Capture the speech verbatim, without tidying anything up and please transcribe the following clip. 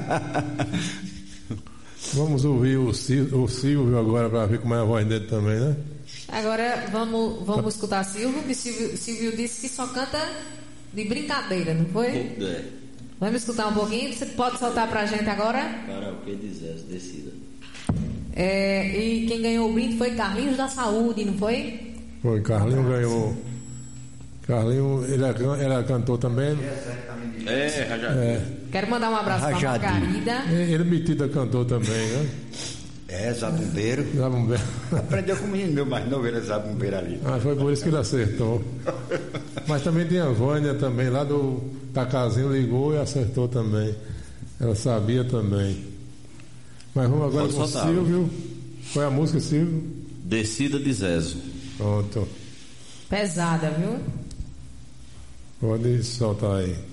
Vamos ouvir o Silvio, o Silvio agora para ver como é a voz dele também, né? Agora vamos, vamos escutar Silvio, que Silvio, Silvio disse que só canta de brincadeira, não foi? É. Vamos escutar um pouquinho? Você pode soltar pra gente agora? Karaokê de Zé, descida. É, e quem ganhou o brinde foi Carlinhos da Saúde, não foi? Foi, Carlinhos ganhou. Carlinhos, ele era cantor também. É, Rajadinho. É. Quero mandar um abraço pra Margarida. Ele metido a cantor também, né? É, zabumbeiro. Zabumbeiro. Aprendeu com o menino meu mais novo, ele é zabumbeiro ali. Ah, foi por isso que ele acertou. Mas também tem a Vânia também, lá do Tacazinho, ligou e acertou também. Ela sabia também. Mas vamos agora Pode com o soltar, Silvio. Qual é a música, Silvio? Descida de Zezo. Pronto. Pesada, viu? Pode soltar aí.